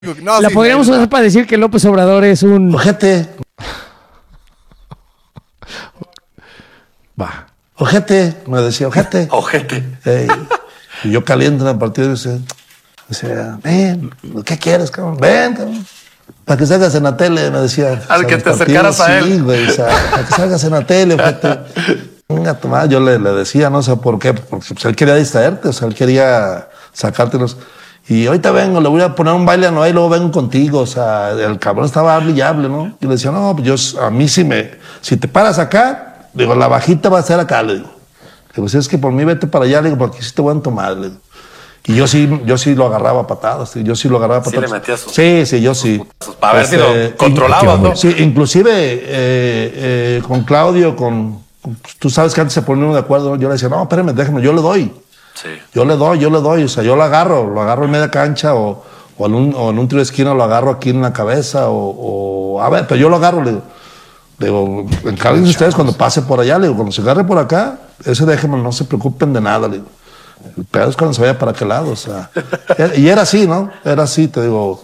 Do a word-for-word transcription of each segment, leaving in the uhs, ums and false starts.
No, la sí, podríamos sí, usar para decir que López Obrador es un... Ojete. Va. Ojete, me decía, ojete. Ojete. Ey. Y yo caliente en el partido y decía, decía, ven, ¿qué quieres, cabrón? Ven, cabrón. Para que salgas en la tele, me decía. Al o sea, que los te partidos, acercaras a él. Sí, güey, o sea, para que salgas en la tele, ojete. Venga, toma. Yo le, le decía, no sé por qué, porque pues, él quería distraerte, o sea, él quería sacártelos. Y ahorita vengo, le voy a poner un baile a Noé y luego vengo contigo. O sea, el cabrón estaba hable y hable, ¿no? Y le decía, no, pues yo, a mí si me, si te paras acá, digo, la bajita va a ser acá, le digo. Le digo, si es que por mí vete para allá, le digo, porque sí te voy a tomar, le digo. Y yo sí, yo sí lo agarraba a patadas, yo sí lo agarraba a patadas. Sí le metías sus... Sí, sí, yo sí. Sus, para haber sido Este, controlado, ¿no? Sí, inclusive eh, eh, con Claudio, con, con, tú sabes que antes se ponía uno de acuerdo, ¿no? Yo le decía, no, espérame, déjame, yo le doy. Sí. Yo le doy, yo le doy, o sea, yo lo agarro, lo agarro en media cancha o, o, en, un, o en un tiro de esquina lo agarro aquí en la cabeza o, o a ver, pero yo lo agarro, le digo, le digo, encárguense ustedes cuando pase por allá, le digo, cuando se agarre por acá, ese déjenme, no se preocupen de nada, le digo. El pedo es cuando se vaya para aquel lado, o sea, y era así, ¿no? Era así, te digo,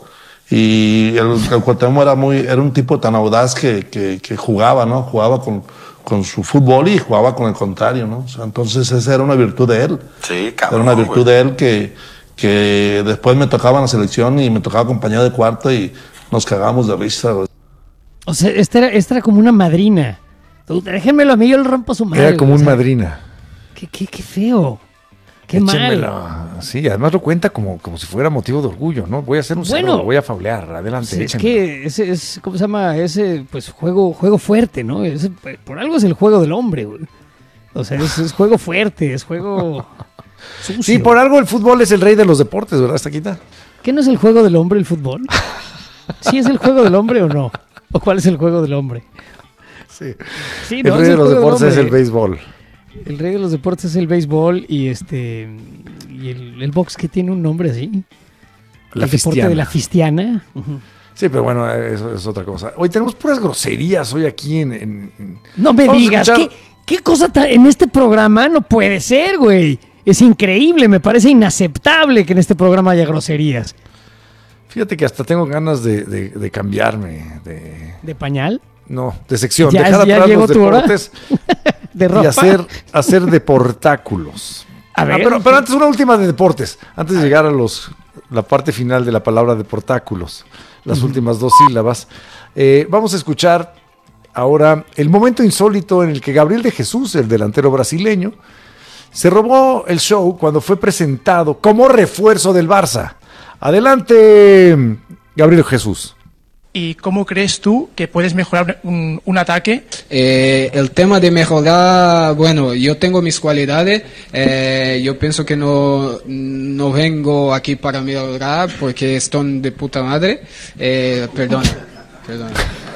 y el, el Cuauhtémoc era muy, era un tipo tan audaz que, que, que jugaba, ¿no? Jugaba con, con su fútbol y jugaba con el contrario, ¿no? O sea, entonces esa era una virtud de él. Sí, cabrón. Era una virtud güey. de él que, que después me tocaba en la selección y me tocaba acompañado de cuarto y nos cagábamos de risa, güey. O sea, esta era, esta era como una madrina. Tú, déjenmelo a mí, yo le rompo su madre. Era como güey, un o sea, madrina. Qué, qué, qué feo. Qué mal. Échenmelo. Sí, además lo cuenta como, como si fuera motivo de orgullo, ¿no? Voy a hacer un Bueno. cerdo, voy a faulear, adelante, Sí, es échenmelo. que ese es, ¿cómo se llama? Ese, pues, juego, juego fuerte, ¿no? Ese, por algo es el juego del hombre, güey. O sea, es, es juego fuerte, es juego sucio. Sí, por algo el fútbol es el rey de los deportes, ¿verdad, Estaquita? ¿Qué no es el juego del hombre el fútbol? ¿Sí es el juego del hombre o no? ¿O cuál es el juego del hombre? Sí. Sí, El no, rey es de los juego del deportes es hombre. el béisbol. El rey de los deportes es el béisbol y este y el, el box que tiene un nombre así. La el deporte fistiana. de la fistiana. Uh-huh. Sí, pero bueno, eso es otra cosa. Hoy tenemos puras groserías hoy aquí en... en- en- No me Vamos a digas, escuchar- ¿qué, qué cosa ta- en este programa no puede ser, güey? Es increíble, me parece inaceptable que en este programa haya groserías. Fíjate que hasta tengo ganas de, de- de cambiarme, de... ¿De pañal? No, de sección. ¿Ya- Dejar ya atrás llegó los tu hora? deportes ¿De ropa? y hacer, hacer deportáculos. A ver. Ah, pero, pero antes una última de deportes, antes de llegar a los la parte final de la palabra deportáculos, las últimas dos sílabas. Eh, vamos a escuchar ahora el momento insólito en el que Gabriel de Jesús, el delantero brasileño, se robó el show cuando fue presentado como refuerzo del Barça. Adelante, Gabriel Jesús. ¿Y cómo crees tú que puedes mejorar un, un ataque? Eh, el tema de mejorar, bueno, yo tengo mis cualidades, eh, yo pienso que no, no vengo aquí para mejorar porque están de puta madre, eh, perdón, perdón,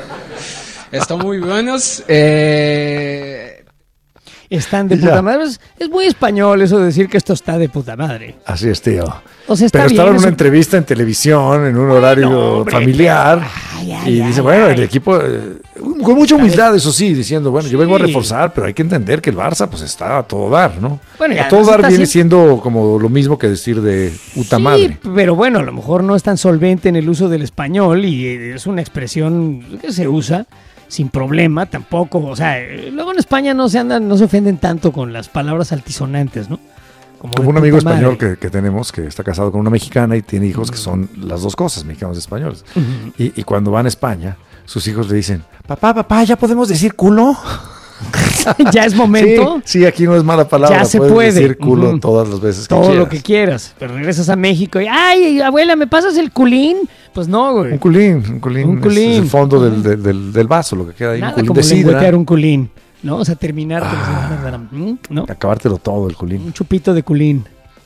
están muy buenos, eh, Están de Ya. puta madre. Es, es muy español eso de decir que esto está de puta madre. Así es, tío. O sea, está Pero estaba bien, en una eso- entrevista en televisión, en un horario hombre, familiar. Ay, ay, y ay, dice, bueno, ay. el equipo, eh, con mucha humildad, eso sí, diciendo, bueno, yo vengo a Sí. reforzar, pero hay que entender que el Barça pues está a todo dar, ¿no? Bueno, y a además todo dar está viene así- siendo como lo mismo que decir de puta Sí, madre. pero bueno, a lo mejor no es tan solvente en el uso del español y eh, es una expresión que se usa sin problema tampoco. O sea, eh, luego en España no se andan, no se ofenden tanto con las palabras altisonantes, ¿no? Como de un amigo puta español madre. que, que tenemos que está casado con una mexicana y tiene hijos que son las dos cosas, mexicanos y españoles. Ujú. y, y cuando van a España, sus hijos le dicen, papá, papá, ¿ya podemos decir culo? Ya es momento. Sí, sí, aquí no es mala palabra. Ya se puedes puede. decir culo Ujú. todas las veces que Todo quieras. lo que quieras. Pero regresas a México y, ay, abuela, ¿me pasas el culín? Pues no, güey. Un culín, un culín. Un es- culín. Es el fondo del, del, del- del vaso, lo que queda ahí. Nada un culín como de sidra. lengüetear un culín, ¿no? O sea, terminar con Ah. ese- ¿no? Acabártelo todo, el culín. Un chupito de culín.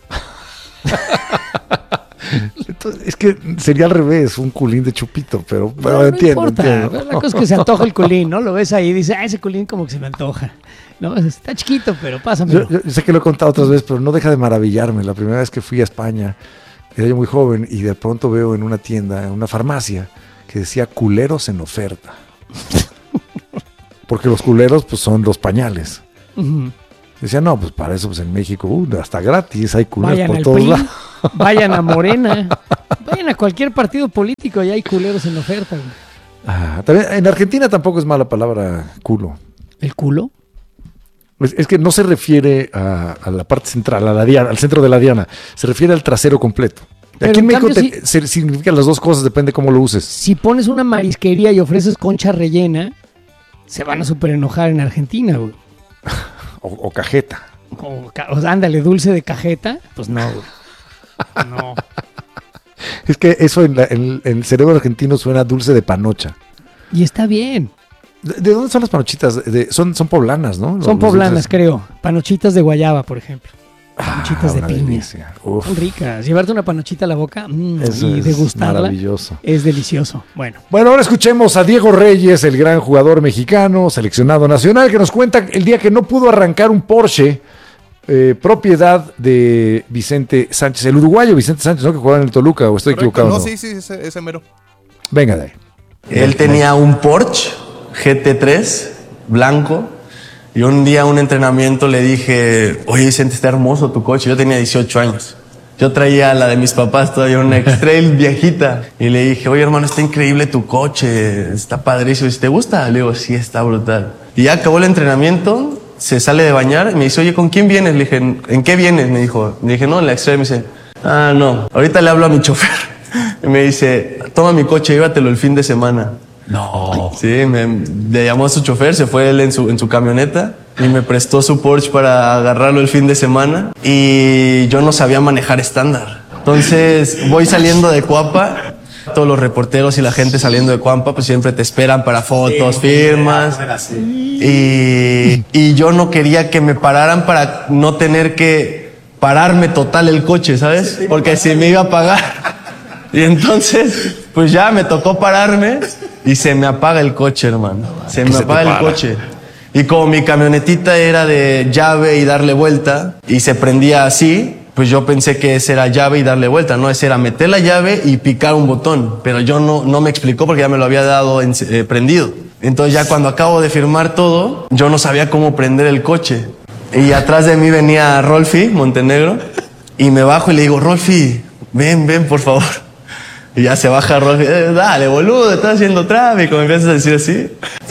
Entonces, es que sería al revés, un culín de chupito, pero, pero No, no entiendo, importa. entiendo. La cosa es que se antoja el culín, ¿no? Lo ves ahí y dices, ah, ese culín como que se me antoja. No, está chiquito, pero pásamelo. Yo, yo sé que lo he contado otras veces, pero no deja de maravillarme. La primera vez que fui a España, era yo muy joven y de pronto veo en una tienda, en una farmacia, que decía culeros en oferta. Porque los culeros pues son los pañales. Ujú. Decía, no, pues para eso pues en México uh, hasta gratis, hay culeros Vayan por al todos P R I, lados. vayan a Morena. Vayan a cualquier partido político, ya hay culeros en oferta, güey. Ah, también, en Argentina tampoco es mala palabra culo. ¿El culo? Es, es que no se refiere a, a la parte central, a la diana, al centro de la diana. Se refiere al trasero completo. Pero Aquí en en México cambio, te- se- significan las dos cosas, depende cómo lo uses. Si pones una marisquería y ofreces concha rellena, se van a súper enojar en Argentina, güey. O, o cajeta. O, ca- o sea, ándale, dulce de cajeta, pues no, güey. No. Es que eso en, la- en- en el cerebro argentino suena dulce de panocha. Y está bien. ¿De, de dónde son las panochitas? De- son, son poblanas, ¿no? Los- Son los poblanas, dulces. creo. Panochitas de guayaba, por ejemplo. Panochitas Ah, de una piña. delicia. Uf, Son ricas. Llevarte una panochita a la boca mm, eso y es degustarla maravilloso. es delicioso. Bueno, Bueno, ahora escuchemos a Diego Reyes, el gran jugador mexicano, seleccionado nacional, que nos cuenta el día que no pudo arrancar un Porsche, eh, propiedad de Vicente Sánchez, el uruguayo Vicente Sánchez, ¿no? Que jugaba en el Toluca, o estoy Correcto. equivocado. No, No, sí, sí, ese, ese mero. Venga de ahí. Él tenía un Porsche G T tres blanco y un día en un entrenamiento le dije, oye Vicente, está hermoso tu coche. Yo tenía dieciocho años. Yo traía la de mis papás todavía, una X-Trail viejita. Y le dije, oye hermano, está increíble tu coche, está padrísimo. ¿Te gusta? Le digo, sí, está brutal. Y ya acabó el entrenamiento, se sale de bañar y me dice, oye, ¿con quién vienes? Le dije, ¿en qué vienes? Me dijo, le dije, no, en la X-Trail. Me dice, ah, no, ahorita le hablo a mi chofer. Y me dice, toma mi coche, llévatelo el fin de semana. No. Sí, me, le llamó a su chofer, se fue él en su, en su camioneta y me prestó su Porsche para agarrarlo el fin de semana y yo no sabía manejar estándar. Entonces voy saliendo de Cuapa, todos los reporteros y la gente saliendo de Cuapa pues siempre te esperan para fotos, firmas. Y, y yo no quería que me pararan para no tener que pararme total el coche, ¿sabes? Porque si me iba a pagar. Y entonces, pues ya me tocó pararme y se me apaga el coche, hermano. Se me se te apaga el para? coche. Y como mi camionetita era de llave y darle vuelta y se prendía así, pues yo pensé que ese era llave y darle vuelta, no, ese era meter la llave y picar un botón. Pero yo no, no me explicó porque ya me lo había dado en- eh, prendido. Entonces ya cuando acabo de firmar todo, yo no sabía cómo prender el coche. Y atrás de mí venía Rolfi Montenegro y me bajo y le digo, Rolfi, ven, ven, por favor. Y ya se baja Rolfi, eh, dale, boludo, estás haciendo tráfico, me empiezas a decir así.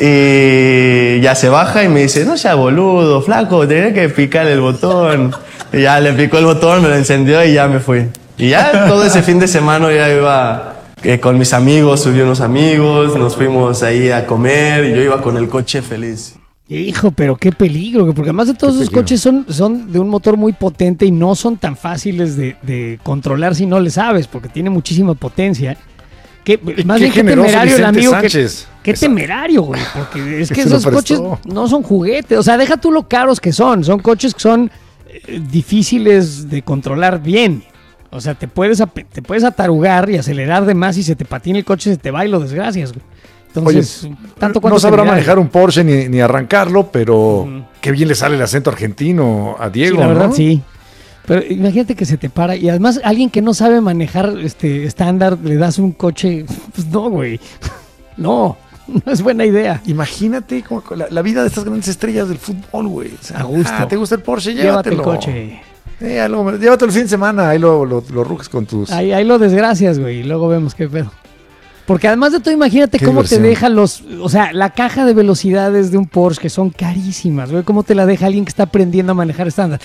Y ya se baja y me dice, no seas boludo, flaco, tenés que picar el botón. Y ya le picó el botón, me lo encendió y ya me fui. Y ya todo ese fin de semana ya iba eh, con mis amigos, subí unos amigos, nos fuimos ahí a comer y yo iba con el coche feliz. hijo, pero qué peligro, porque además de todos esos peligro. coches son, son de un motor muy potente y no son tan fáciles de, de controlar si no le sabes, porque tiene muchísima potencia. Que, más qué bien qué generoso temerario el Vicente amigo. que- Sánchez. Qué Esa- temerario, güey, porque es Que que se lo esos coches prestó. no son juguetes. O sea, deja tú lo caros que son. Son coches que son eh, difíciles de controlar bien. O sea, te puedes, ap- te puedes atarugar y acelerar de más y se te patina el coche, se te va y lo desgracias, güey. Entonces, tanto cuanto no sabrá temerario. manejar un Porsche ni, ni arrancarlo, pero Ujú. qué bien le sale el acento argentino a Diego, Sí, la verdad, ¿no? sí. Pero imagínate que se te para y además alguien que no sabe manejar este estándar le das un coche, pues no, güey. No, no es buena idea. Imagínate como la, la vida de estas grandes estrellas del fútbol, güey. O sea, A gusto. ah, ¿te gusta el Porsche? Llévate Llévatelo. el coche. Eh, ya luego- llévatelo el fin de semana, ahí lo, lo, lo ruges con tus... Ahí, ahí lo desgracias, güey, y luego vemos qué pedo. Porque además de todo, imagínate Qué cómo diversión. te deja los... O sea, la caja de velocidades de un Porsche, que son carísimas, güey. ¿Cómo te la deja alguien que está aprendiendo a manejar estándar?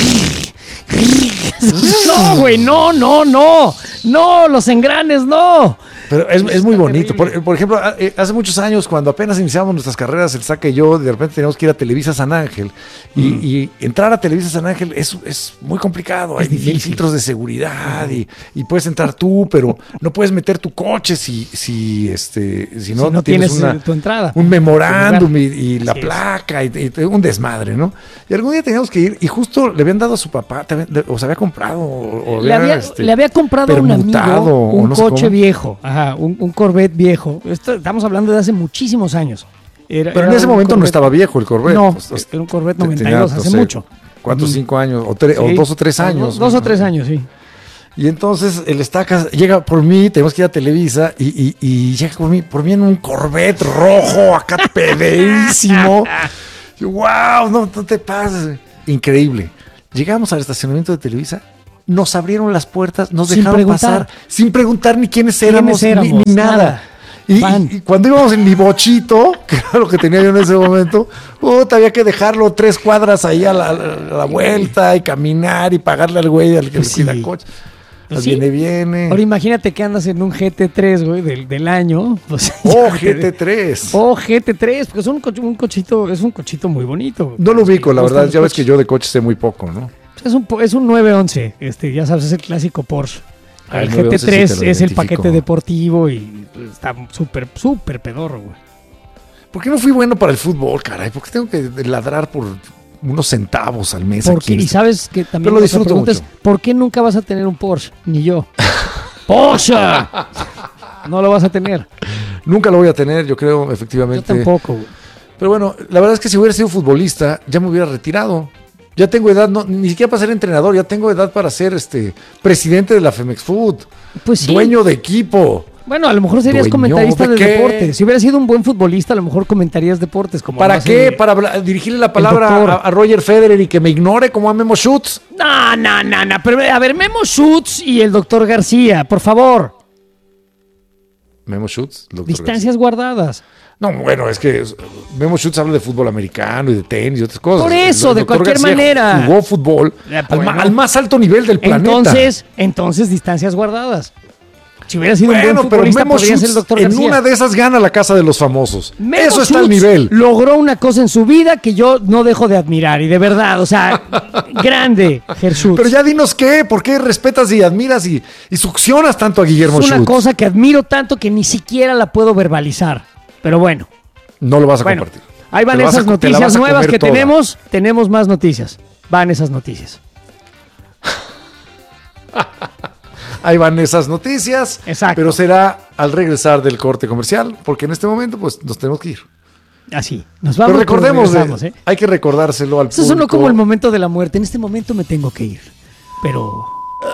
No, güey, no, no, no. No, los engranes, no. Pero es, es muy Está bonito. terrible. Por, por ejemplo, a- eh, hace muchos años, cuando apenas iniciábamos nuestras carreras, el Saca y yo, de repente teníamos que ir a Televisa San Ángel. Y, y entrar a Televisa San Ángel es, es muy complicado. Hay mil filtros de seguridad y, y puedes entrar tú, pero no puedes meter tu coche si, si, este, si no, Si no tienes, tienes, una, eh, tu entrada. un memorándum Tu y, lugar. y la Así es. placa y, y un desmadre, ¿no? Y algún día teníamos que ir y justo le habían dado a su papá, te habían- le- o se había comprado o, o Le había, este, le había comprado a un permutado, amigo o un no sé coche cómo. viejo, ajá, un, un Corvette viejo. Esto, estamos hablando de hace muchísimos años. Era- Pero en era ese un momento no Corvette- estaba viejo el Corvette. No, Pues, pues, era un Corvette te- noventa y tenía, dos, no hace sé, mucho. ¿Cuántos? Ujú. Cinco años, o, tres, o Sí. dos o tres años. Dos, dos ¿no? o tres años, sí. Y entonces el Estacas llega por mí, tenemos que ir a Televisa, y, y, y llega por mí, por mí en un Corvette rojo, acá pedísimo. Y, wow, no, no te pases. Increíble. Llegamos al estacionamiento de Televisa nos abrieron las puertas, nos Sin dejaron preguntar. pasar, sin preguntar ni quiénes éramos, ¿Quiénes éramos? Ni, ni nada. Nada. Y, Fan. y cuando íbamos en mi bochito, que era lo que tenía yo en ese momento, puta, había que dejarlo tres cuadras ahí a la, a la vuelta y caminar y pagarle al güey al que Pues le cuida sí. coche. Pues Al sí. viene, viene. Ahora imagínate que andas en un G T tres, güey, del, del año. Pues, Oh, ya G T te- tres. Oh, G T tres, porque es un, coche- un cochito, es un cochito muy bonito. No lo Es que ubico, la me gustan verdad. los Ya ves que coches. yo de coches sé muy poco, ¿no? Es un, po- es un nueve once, este, ya sabes, es el clásico Porsche. Ah, el el G T tres nueve once sí te lo es el identifico. paquete deportivo y está súper, súper pedorro, güey. ¿Por qué no fui bueno para el fútbol, caray? ¿Por qué tengo que ladrar por unos centavos al mes? Porque, aquí en y este- sabes que también Pero lo otra disfruto pregunta mucho. es, ¿por qué nunca vas a tener un Porsche? Ni yo. ¡Porsche! No lo vas a tener. Nunca lo voy a tener, yo creo, Yo efectivamente. tampoco, güey. Pero bueno, la verdad es que si hubiera sido futbolista, ya me hubiera retirado. Ya tengo edad, no, ni siquiera para ser entrenador, ya tengo edad para ser este presidente de la Femex Food, Pues sí. dueño de equipo. Bueno, a lo mejor serías ¿Dueño comentarista de de, qué? deportes. Si hubieras sido un buen futbolista, a lo mejor comentarías deportes. Como ¿Para lo hace- qué? ¿Para habla- dirigirle la palabra doctor. a, a Roger Federer y que me ignore como a Memo Schutz? No, no, no, no. Pero a ver, Memo Schutz y el doctor García, por favor. Memo Schutz, doctor Distancias guardadas. García. No, bueno, es que Memo Schutz habla de fútbol americano y de tenis y otras cosas. Por eso, El de doctor cualquier García manera. Jugó fútbol Ya, al, ma- bueno. al más alto nivel del planeta. Entonces, entonces, distancias guardadas. Si hubiera sido un Bueno, buen pero futbolista, Memo podría ser el Schutz doctor en García. una de esas gana la casa de los famosos. Memo Eso está al Schutz nivel. logró una cosa en su vida que yo no dejo de admirar. Y de verdad, o sea, grande, Gershutz. Pero ya dinos qué, ¿por qué respetas y admiras y, y succionas tanto a Guillermo es una Schutz? cosa que admiro tanto que ni siquiera la puedo verbalizar. Pero bueno. No lo vas a Bueno, compartir. ahí van Te la vas a esas co- te la vas noticias a nuevas comer que toda. tenemos. Tenemos más noticias. Van esas noticias. Ahí van esas noticias. Exacto. Pero será al regresar del corte comercial, porque en este momento pues nos tenemos que ir. Así. Nos vamos. Pero recordemos, de- regresamos, ¿eh? hay que recordárselo al Eso público. sonó como el momento de la muerte. En este momento me tengo que ir. Pero...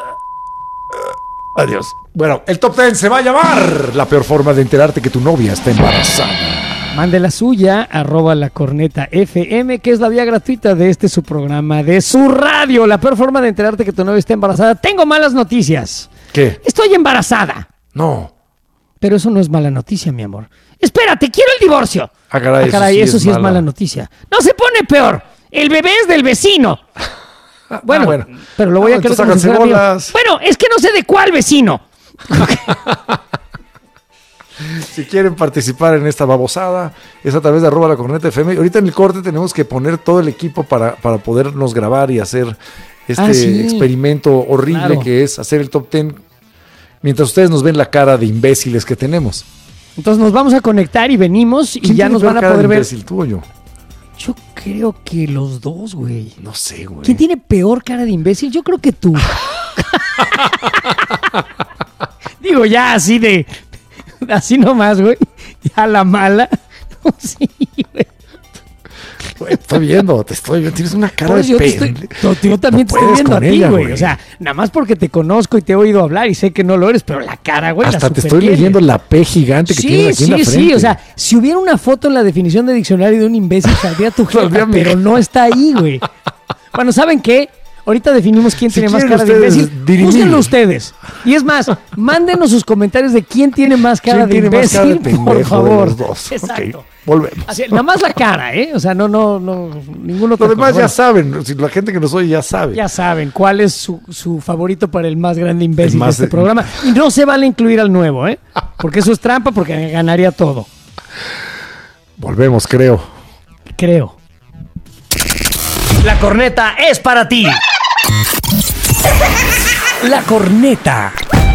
Adiós. Bueno, el top ten se va a llamar la peor forma de enterarte que tu novia está embarazada. Mande la suya, arroba la corneta F M, que es la vía gratuita de este su programa, de su radio. La peor forma de enterarte que tu novia está embarazada. Tengo malas noticias. ¿Qué? Estoy embarazada. No. Pero eso no es mala noticia, mi amor. Espérate, quiero el divorcio. Ah, caray, Ah, caray, eso eso sí sí, es es mala. mala noticia. No se pone peor. El bebé es del vecino. Bueno, Ah, bueno. pero lo voy Ah, a creer entonces como si háganse fuera mío. bolas. Bueno, es que no sé de cuál vecino. Si quieren participar en esta babosada, es a través de arroba la corneta F M. Ahorita en el corte tenemos que poner todo el equipo para, para podernos grabar y hacer este Ah, sí. experimento horrible Claro. que es hacer el top ten mientras ustedes nos ven la cara de imbéciles que tenemos. Entonces nos vamos a conectar y venimos y ¿Quién ya tiene nos peor van a cara de poder ver. imbécil, tú o yo? Yo creo que los dos, güey. No sé, güey. ¿Quién tiene peor cara de imbécil? Yo creo que tú. Digo, ya así de... Así nomás, güey. Ya la mala. No, sí, güey. Güey, te estoy viendo, te estoy viendo. Tienes una cara Por de eso yo, te estoy, pende. no, yo también No te estoy puedes viendo a con ti, ella, güey. güey. O sea, nada más porque te conozco y te he oído hablar y sé que no lo eres, pero la cara, güey, la Hasta te estoy supertienes. leyendo la P gigante que Sí, tienes aquí sí, en la frente. sí. O sea, si hubiera una foto en la definición de diccionario de un imbécil, saldría tu jeta, Saldría mi pero jeta. no está ahí, güey. Bueno, ¿saben qué? Ahorita definimos quién Si tiene más quieren cara de ustedes imbécil. dirimir. Búsquenlo ustedes. Y es más, mándenos sus comentarios de quién tiene más cara ¿Quién de tiene más cara de imbécil, por pendejo de favor. los dos? Exacto. Ok, volvemos. Así, nada más la cara, ¿eh? O sea, no, no, no, ningún otro. Lo demás ya saben, si la gente que nos oye ya sabe. Ya saben cuál es su, su favorito para el más grande imbécil El más de este de- programa. Y no se vale incluir al nuevo, ¿eh? Porque eso es trampa, porque ganaría todo. Volvemos, creo. Creo. La corneta es para ti. La corneta.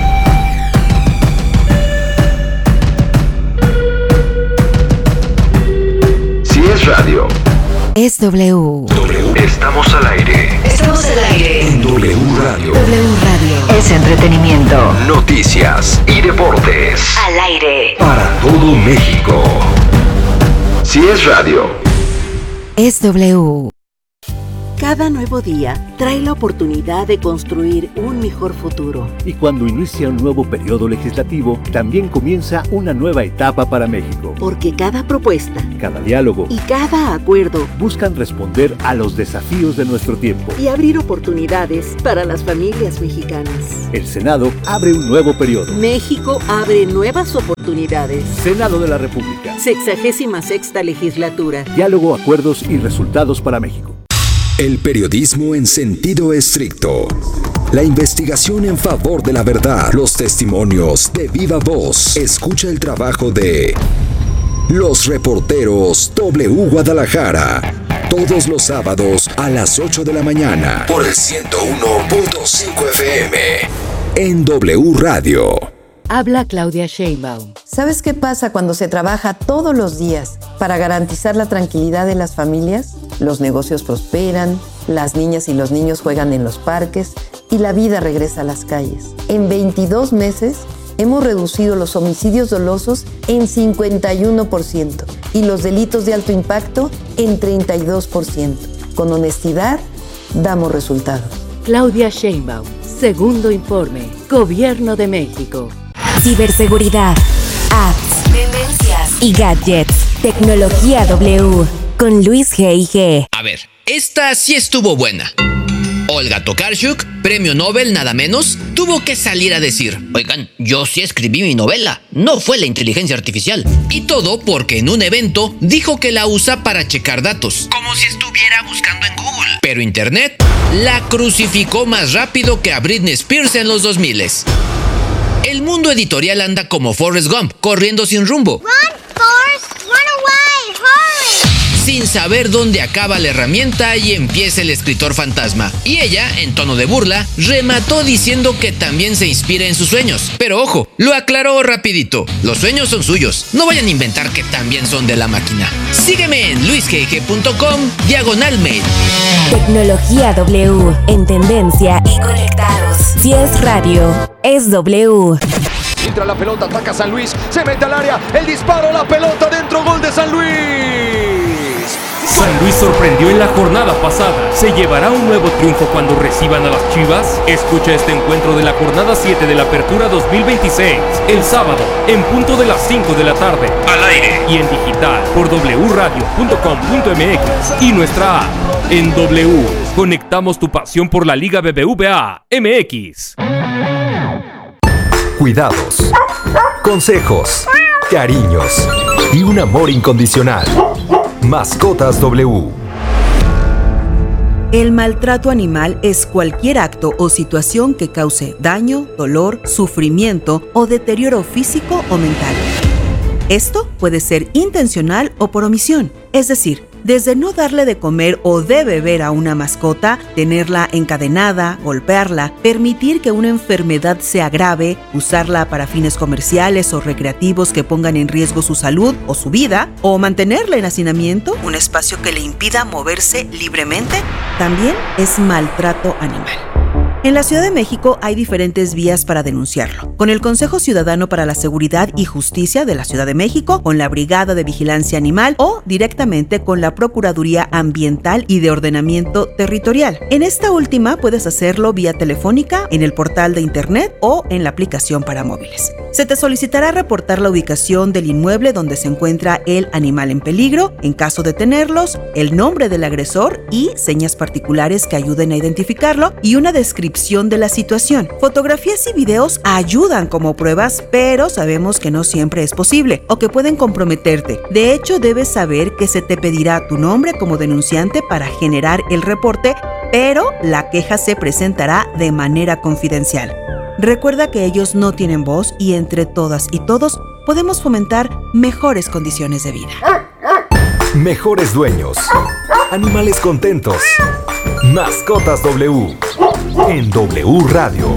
Si es radio, Es W. estamos al aire. Estamos al aire. En W Radio. W Radio. Es entretenimiento. Noticias y deportes. Al aire. Para todo México. Si es radio, Es W. Cada nuevo día trae la oportunidad de construir un mejor futuro. Y cuando inicia un nuevo periodo legislativo, también comienza una nueva etapa para México. Porque cada propuesta, cada diálogo y cada acuerdo buscan responder a los desafíos de nuestro tiempo y abrir oportunidades para las familias mexicanas. El Senado abre un nuevo periodo. México abre nuevas oportunidades. Senado de la República. Sexagésima sexta legislatura. Diálogo, acuerdos y resultados para México. El periodismo en sentido estricto. La investigación en favor de la verdad. Los testimonios de viva voz. Escucha el trabajo de los reporteros W Guadalajara. Todos los sábados a las ocho de la mañana. Por el ciento uno punto cinco F M. En W Radio. Habla Claudia Sheinbaum. ¿Sabes qué pasa cuando se trabaja todos los días para garantizar la tranquilidad de las familias? Los negocios prosperan, las niñas y los niños juegan en los parques y la vida regresa a las calles. En veintidós meses hemos reducido los homicidios dolosos en cincuenta y uno por ciento y los delitos de alto impacto en treinta y dos por ciento. Con honestidad, damos resultados. Claudia Sheinbaum. Segundo informe. Gobierno de México. Ciberseguridad, apps, tendencias y gadgets. Tecnología W con Luis G I G. A ver, esta sí estuvo buena. Olga Tokarczuk, premio Nobel nada menos, tuvo que salir a decir: oigan, yo sí escribí mi novela, no fue la inteligencia artificial. Y todo porque en un evento dijo que la usa para checar datos, como si estuviera buscando en Google. Pero Internet la crucificó más rápido que a Britney Spears en los dos miles. El mundo editorial anda como Forrest Gump, corriendo sin rumbo. Run, Forrest, run away, hurry. Sin saber dónde acaba la herramienta y empieza el escritor fantasma. Y ella, en tono de burla, remató diciendo que también se inspira en sus sueños. Pero ojo, lo aclaró rapidito. Los sueños son suyos. No vayan a inventar que también son de la máquina. Sígueme en luis g g punto com, diagonal mail. Tecnología W, en tendencia y conectados. Si es radio, es W. Entra la pelota, ataca San Luis, se mete al área, el disparo, la pelota dentro, gol de San Luis. San Luis sorprendió en la jornada pasada. ¿Se llevará un nuevo triunfo cuando reciban a las Chivas? Escucha este encuentro de la jornada siete de la Apertura dos mil veintiséis, el sábado, en punto de las cinco de la tarde, al aire y en digital por w radio punto com punto m x y nuestra app. En W, conectamos tu pasión por la Liga B B V A M X. Cuidados, consejos, cariños y un amor incondicional. Mascotas W. El maltrato animal es cualquier acto o situación que cause daño, dolor, sufrimiento o deterioro físico o mental. Esto puede ser intencional o por omisión, es decir, desde no darle de comer o de beber a una mascota, tenerla encadenada, golpearla, permitir que una enfermedad se agrave, usarla para fines comerciales o recreativos que pongan en riesgo su salud o su vida, o mantenerla en hacinamiento, un espacio que le impida moverse libremente, también es maltrato animal. En la Ciudad de México hay diferentes vías para denunciarlo. Con el Consejo Ciudadano para la Seguridad y Justicia de la Ciudad de México, con la Brigada de Vigilancia Animal o directamente con la Procuraduría Ambiental y de Ordenamiento Territorial. En esta última puedes hacerlo vía telefónica, en el portal de internet o en la aplicación para móviles. Se te solicitará reportar la ubicación del inmueble donde se encuentra el animal en peligro, en caso de tenerlos, el nombre del agresor y señas particulares que ayuden a identificarlo y una descripción de la situación. Fotografías y videos ayudan como pruebas, pero sabemos que no siempre es posible o que pueden comprometerte. De hecho, debes saber que se te pedirá tu nombre como denunciante para generar el reporte, pero la queja se presentará de manera confidencial. Recuerda que ellos no tienen voz y entre todas y todos podemos fomentar mejores condiciones de vida. Mejores dueños. Animales contentos. Mascotas W. En W Radio.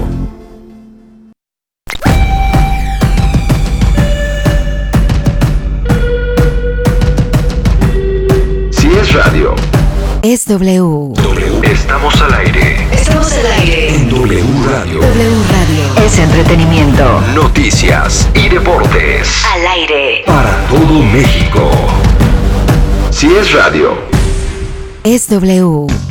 Si es radio, Es W. W. Estamos al aire. Estamos al aire. En W Radio. W Radio. Es entretenimiento. Noticias y deportes. Al aire. Para todo México. Si es radio, Es W.